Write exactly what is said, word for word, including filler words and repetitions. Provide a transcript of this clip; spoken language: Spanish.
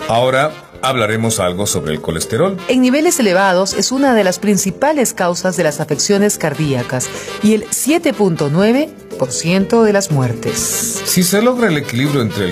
Ahora hablaremos algo sobre el colesterol. En niveles elevados es una de las principales causas de las afecciones cardíacas y el siete punto nueve por ciento de las muertes. Si se logra el equilibrio entre el